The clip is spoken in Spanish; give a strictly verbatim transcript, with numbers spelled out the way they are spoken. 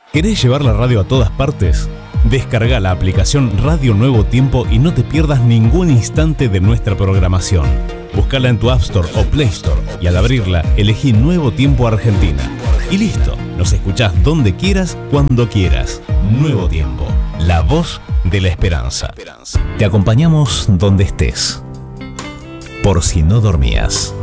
¿Querés llevar la radio a todas partes? Descarga la aplicación Radio Nuevo Tiempo y no te pierdas ningún instante de nuestra programación. Búscala en tu App Store o Play Store y al abrirla elegí Nuevo Tiempo Argentina. Y listo, nos escuchás donde quieras, cuando quieras. Nuevo Tiempo, la voz de la esperanza. Te acompañamos donde estés. Por si no dormías.